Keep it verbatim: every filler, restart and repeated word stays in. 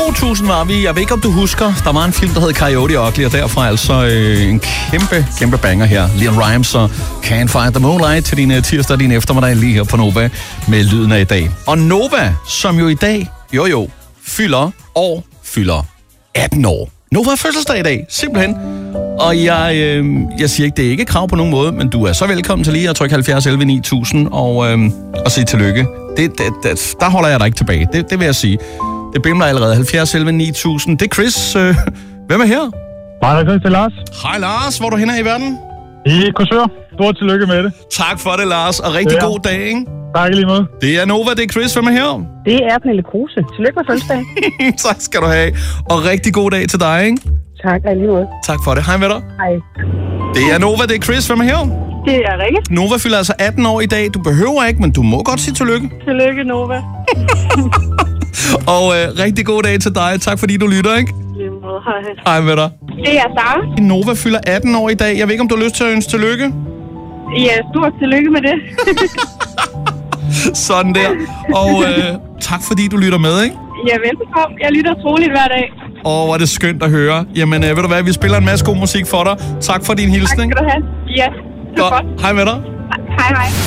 to tusind var vi. Jeg ved ikke, om du husker. Der var en film, der hed Coyote Ugly, og derfra altså øh, en kæmpe, kæmpe banger her. Leon Rimes og Can't Find the Moonlight til din tirsdag og din eftermiddag lige her på Nova med lyden af i dag. Og Nova, som jo i dag, jo jo, fylder år, fylder atten år. Nova har fødselsdag i dag, simpelthen. Og jeg, øh, jeg siger ikke, det er ikke krav på nogen måde, men du er så velkommen til lige at trykke halvfjerds elleve ni tusind og, øh, og sige tillykke. Det, det, det, der holder jeg dig ikke tilbage, det, det vil jeg sige. Det bimler allerede. halvfjerds elleve ni tusind. Det er Chris. Øh, hvem er her? Hej, det er Lars. Hej Lars, hvor er du henne i verden? I Korsør. Stort tillykke med det. Tak for det, Lars, og rigtig ja. god dag, ikke? Tak lige måde. Det er Nova, det er Chris. Hvem er her? Det er Pernille Kruse. Tillykke med fødselsdag. Tak skal du have. Og rigtig god dag til dig, ikke? Tak, lige måde. Tak for det. Hej med dig. Hej. Det er Nova, det er Chris. Hvem er her? Det er Rikke. Nova fylder altså atten år i dag. Du behøver ikke, men du må godt sige tillykke. Tillykke, Nova. Og øh, rigtig god dag til dig. Tak fordi du lytter, ikke? Lige måde. Hej. Hej med dig. Det er Sara. Nova fylder atten år i dag. Jeg ved ikke, om du har lyst til at ønske tillykke? Ja, stort tillykke med det. Sådan der. Og øh, tak fordi du lytter med, ikke? Ja, velbekomme. Jeg lytter troligt hver dag. Åh, hvor er det skønt at høre. Jamen, øh, ved du hvad, vi spiller en masse god musik for dig. Tak for din hilsen. Tak skal du have. Ja, det er godt. Hej med dig. Hej, hej.